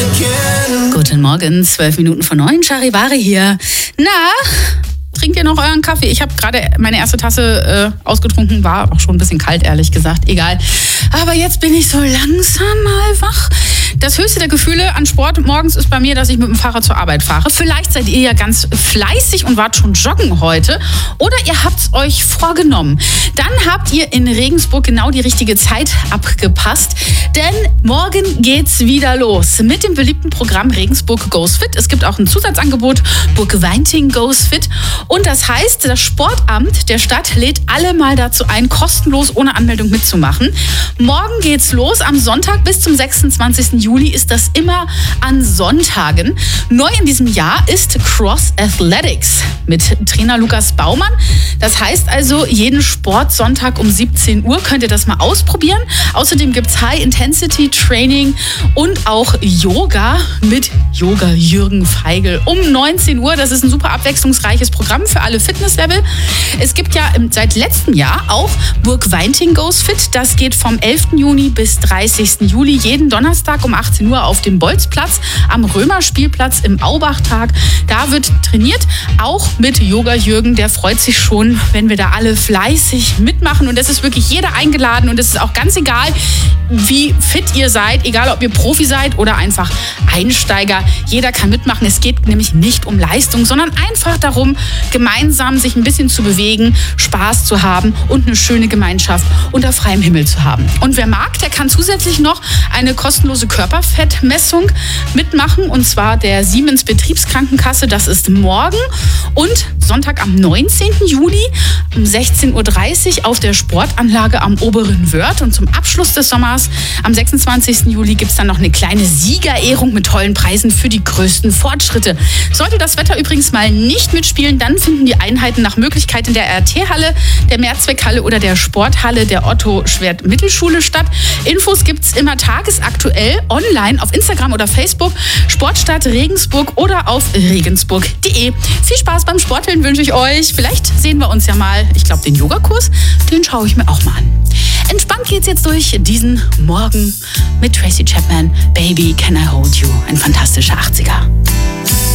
Guten Morgen, 12 Minuten vor 9, Charivari hier. Na, trinkt ihr noch euren Kaffee? Ich habe gerade meine erste Tasse ausgetrunken, war auch schon ein bisschen kalt, ehrlich gesagt, egal. Aber jetzt bin ich so langsam mal wach. Das höchste der Gefühle an Sport morgens ist bei mir, dass ich mit dem Fahrrad zur Arbeit fahre. Vielleicht seid ihr ja ganz fleißig und wart schon joggen heute. Oder ihr habt es euch vorgenommen. Dann habt ihr in Regensburg genau die richtige Zeit abgepasst. Denn morgen geht's wieder los mit dem beliebten Programm Regensburg Goes Fit. Es gibt auch ein Zusatzangebot, Burg-Weinting Goes Fit. Und das heißt, das Sportamt der Stadt lädt alle mal dazu ein, kostenlos ohne Anmeldung mitzumachen. Morgen geht's los am Sonntag bis zum 26. Juli ist das immer an Sonntagen. Neu in diesem Jahr ist Cross Athletics mit Trainer Lukas Baumann. Das heißt also, jeden Sportsonntag um 17 Uhr könnt ihr das mal ausprobieren. Außerdem gibt es High-Intensity-Training und auch Yoga mit Yoga Jürgen Feigl um 19 Uhr. Das ist ein super abwechslungsreiches Programm für alle Fitnesslevel. Es gibt ja seit letztem Jahr auch Burg-Weinting Goes Fit. Das geht vom 11. Juni bis 30. Juli jeden Donnerstag um 18 Uhr auf dem Bolzplatz am Römerspielplatz im Aubachtag. Da wird trainiert, auch mit Yoga Jürgen. Der freut sich schon, wenn wir da alle fleißig mitmachen. Und es ist wirklich jeder eingeladen und es ist auch ganz egal, wie fit ihr seid, egal ob ihr Profi seid oder einfach Einsteiger. Jeder kann mitmachen. Es geht nämlich nicht um Leistung, sondern einfach darum, gemeinsam sich ein bisschen zu bewegen, Spaß zu haben und eine schöne Gemeinschaft unter freiem Himmel zu haben. Und wer mag, der kann zusätzlich noch eine kostenlose Körperfettmessung mitmachen, und zwar der Siemens Betriebskrankenkasse. Das ist morgen und Sonntag am 19. Juli um 16.30 Uhr auf der Sportanlage am Oberen Wörth. Und zum Abschluss des Sommers am 26. Juli gibt es dann noch eine kleine Siegerehrung mit tollen Preisen für die größten Fortschritte. Sollte das Wetter übrigens mal nicht mitspielen, dann finden die Einheiten nach Möglichkeit in der RT-Halle, der Mehrzweckhalle oder der Sporthalle der Otto-Schwert-Mittelschule statt. Infos gibt's immer tagesaktuell online auf Instagram oder Facebook, Sportstadt Regensburg oder auf regensburg.de. Viel Spaß beim Sporteln wünsche ich euch. Vielleicht sehen wir uns ja mal. Ich glaube, den Yogakurs, den schaue ich mir auch mal an. Entspannt geht's jetzt durch diesen Morgen mit Tracy Chapman. Baby, can I hold you? Ein fantastischer 80er.